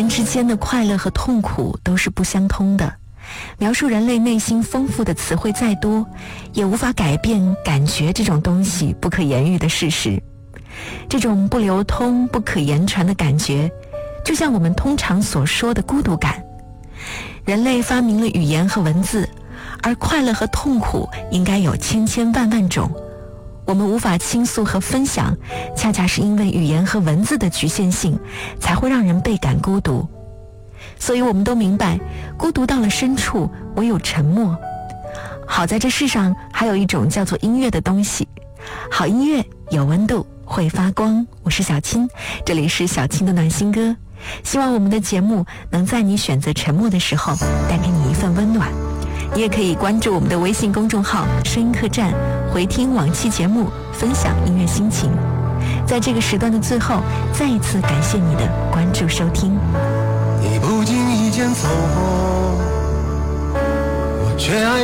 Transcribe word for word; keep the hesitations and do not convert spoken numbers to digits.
人之间的快乐和痛苦都是不相通的，描述人类内心丰富的词汇再多，也无法改变感觉这种东西不可言喻的事实。这种不流通、不可言传的感觉，就像我们通常所说的孤独感。人类发明了语言和文字，而快乐和痛苦应该有千千万万种。我们无法倾诉和分享，恰恰是因为语言和文字的局限性，才会让人倍感孤独。所以我们都明白，孤独到了深处，唯有沉默。好在这世上还有一种叫做音乐的东西，好音乐有温度，会发光。我是小青，这里是小青的暖心歌。希望我们的节目能在你选择沉默的时候带给你一份温暖。你也可以关注我们的微信公众号声音客栈，回听往期节目，分享音乐心情。在这个时段的最后，再一次感谢你的关注收听。 你不经意间走过，我却爱